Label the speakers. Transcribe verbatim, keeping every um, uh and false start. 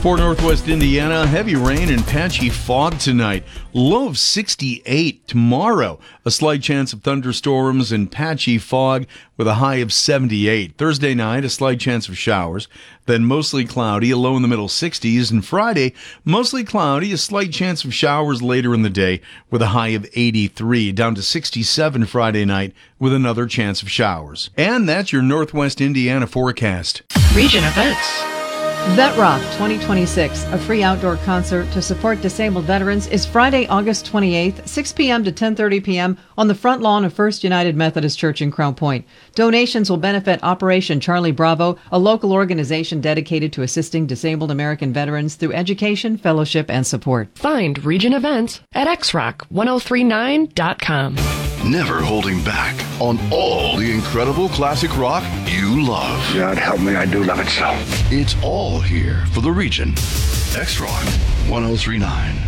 Speaker 1: For Northwest Indiana, heavy rain and patchy fog tonight. Low of sixty-eight tomorrow. A slight chance of thunderstorms and patchy fog with a high of seventy-eight. Thursday night, a slight chance of showers. Then mostly cloudy, a low in the middle sixties. And Friday, mostly cloudy, a slight chance of showers later in the day with a high of eighty-three. Down to sixty-seven Friday night with another chance of showers. And that's your Northwest Indiana forecast.
Speaker 2: Region events.
Speaker 3: Vet Rock twenty twenty-six, a free outdoor concert to support disabled veterans, is Friday, August twenty-eighth, six p.m. to ten thirty p.m. on the front lawn of First United Methodist Church in Crown Point. Donations will benefit Operation Charlie Bravo, a local organization dedicated to assisting disabled American veterans through education, fellowship, and support.
Speaker 2: Find Region events at x rock ten thirty-nine dot com.
Speaker 4: Never holding back on all the incredible classic rock you love.
Speaker 5: God help me, I do love it so.
Speaker 4: It's all here for the region. X Rock ten thirty-nine.